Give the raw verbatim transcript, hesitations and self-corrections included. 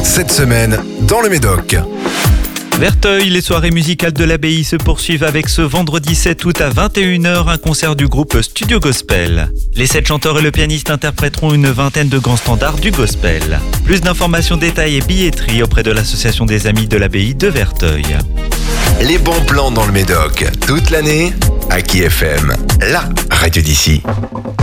cette semaine dans le Médoc. Verteuil, les soirées musicales de l'abbaye se poursuivent avec ce vendredi sept août à vingt et une heures un concert du groupe Studio Gospel. Les sept chanteurs et le pianiste interpréteront une vingtaine de grands standards du gospel. Plus d'informations, détails et billetterie auprès de l'association des amis de l'abbaye de Verteuil. Les bons plans dans le Médoc, toute l'année, Aki F M, la radio d'ici.